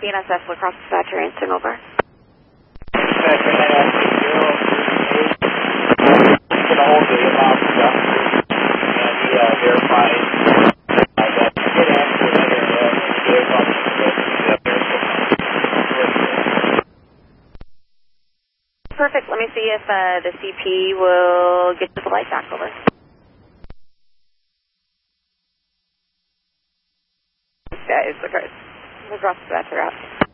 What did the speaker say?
BNSF Lacrosse Dispatcher, Anston, over. Dispatcher, 9 going to hold the alarm production and verify that you did answer another vehicle Perfect. Let me see if the CP will get the light back, over. Guys, Lacrosse Dispatcher out.